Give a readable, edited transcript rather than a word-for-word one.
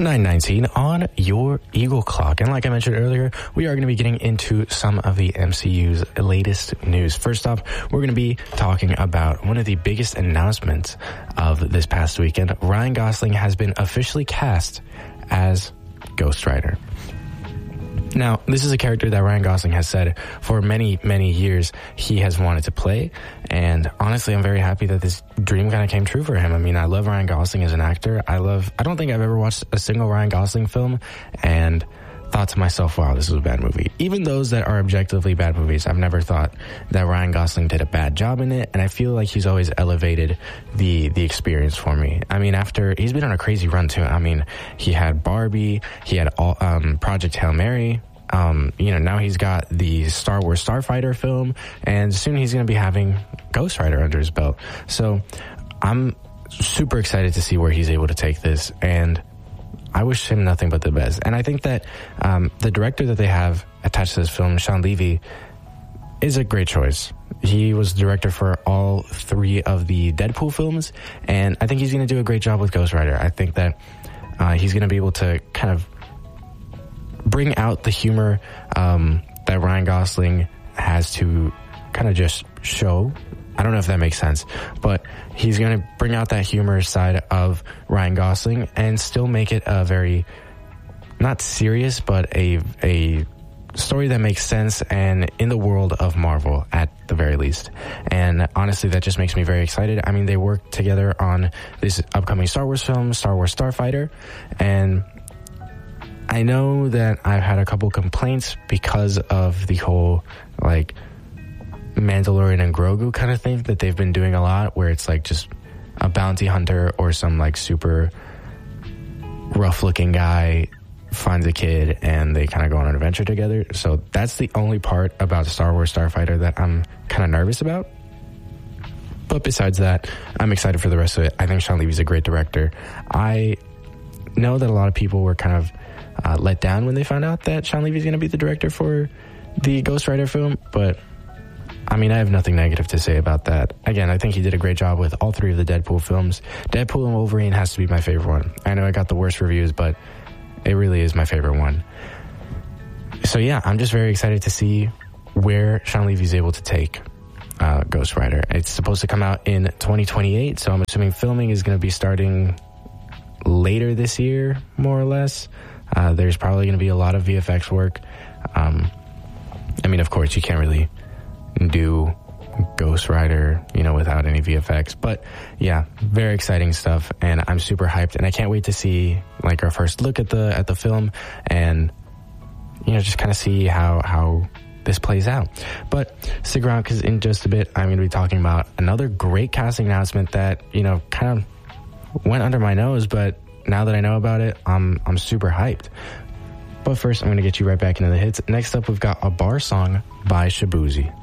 9:19 on your Eagle Clock. And like I mentioned earlier, we are going to be getting into some of the MCU's latest news. First off, we're going to be talking about one of the biggest announcements of this past weekend. Ryan Gosling has been officially cast as Ghost Rider. Now, this is a character that Ryan Gosling has said for many, many years he has wanted to play. And honestly, I'm very happy that this dream kind of came true for him. I mean, I love Ryan Gosling as an actor. I don't think I've ever watched a single Ryan Gosling film and thought to myself, wow, this is a bad movie. Even those that are objectively bad movies, I've never thought that Ryan Gosling did a bad job in it. And I feel like he's always elevated the experience for me. I mean, he's been on a crazy run too. I mean, he had Barbie, he had Project Hail Mary. Now he's got the Star Wars Starfighter film, and soon he's going to be having Ghost Rider under his belt. So I'm super excited to see where he's able to take this, and I wish him nothing but the best. And I think that the director that they have attached to this film, Sean Levy, is a great choice. He was the director for all three of the Deadpool films, and I think he's going to do a great job with Ghost Rider. I think that he's going to be able to kind of bring out the humor that Ryan Gosling has to kind of just show. I don't know if that makes sense, but he's going to bring out that humor side of Ryan Gosling and still make it a very, not serious, but a story that makes sense and in the world of Marvel at the very least. And honestly, that just makes me very excited. I mean, they worked together on this upcoming Star Wars film, Star Wars Starfighter, and I know that I've had a couple complaints because of the whole, like, Mandalorian and Grogu kind of thing that they've been doing a lot, where it's like just a bounty hunter or some like super rough looking guy finds a kid and they kind of go on an adventure together. So that's the only part about Star Wars Starfighter that I'm kind of nervous about. But besides that, I'm excited for the rest of it. I think Sean Levy's a great director. I know that a lot of people were kind of let down when they found out that Sean Levy's going to be the director for the Ghost Rider film, but I mean, I have nothing negative to say about that. Again, I think he did a great job with all three of the Deadpool films. Deadpool and Wolverine has to be my favorite one. I know I got the worst reviews, but it really is my favorite one. So yeah, I'm just very excited to see where Sean Levy's able to take Ghost Rider. It's supposed to come out in 2028, so I'm assuming filming is going to be starting later this year, more or less. There's probably going to be a lot of VFX work. I mean, of course, you can't really do Ghost Rider, without any VFX. But yeah, very exciting stuff, and I'm super hyped, and I can't wait to see like our first look at the film, and just kind of see how this plays out. But stick around, because in just a bit I'm going to be talking about another great casting announcement that kind of went under my nose, but now that I know about it, I'm super hyped. But first, I'm going to get you right back into the hits. Next up, we've got a bar song by Shabuzi.